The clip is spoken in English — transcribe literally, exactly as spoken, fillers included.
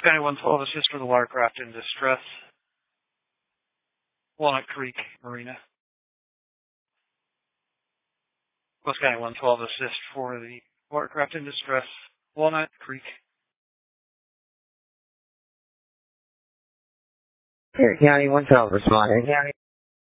West County one twelve, assist for the watercraft in distress. Walnut Creek Marina. West County one twelve, assist for the watercraft in distress. Walnut Creek. Here, County one twelve, responding. County